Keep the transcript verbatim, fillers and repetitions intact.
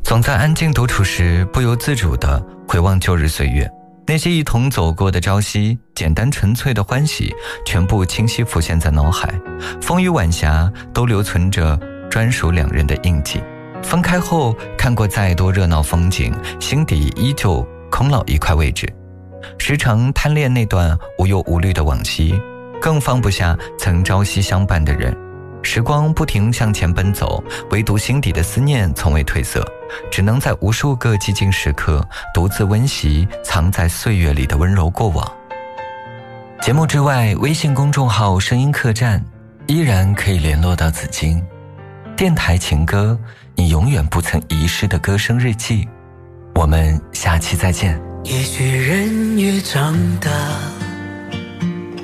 总在安静独处时不由自主地回望旧日岁月，那些一同走过的朝夕，简单纯粹的欢喜全部清晰浮现在脑海，风雨晚霞都留存着专属两人的印记。分开后看过再多热闹风景，心底依旧空落一块位置，时常贪恋那段无忧无虑的往昔，更放不下曾朝夕相伴的人。时光不停向前奔走，唯独心底的思念从未褪色，只能在无数个寂静时刻独自温习藏在岁月里的温柔过往。节目之外，微信公众号声音客栈依然可以联络到紫金。电台情歌，你永远不曾遗失的歌声日记。我们下期再见。 也许人越长大